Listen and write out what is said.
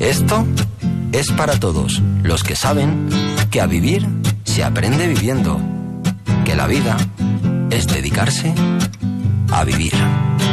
Esto es para todos los que saben que a vivir se aprende viviendo, que la vida es dedicarse a vivir.